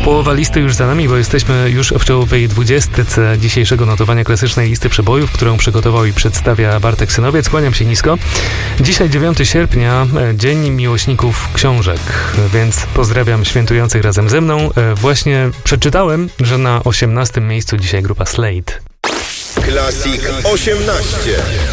Połowa listy już za nami, bo jesteśmy już w czołowej 20 dzisiejszego notowania klasycznej listy przebojów, którą przygotował i przedstawia Bartek Synowiec. Kłaniam się nisko. Dzisiaj 9 sierpnia, Dzień Miłośników Książek, więc pozdrawiam świętujących razem ze mną. Właśnie przeczytałem, że na 18 miejscu dzisiaj grupa Slade. Classic 18.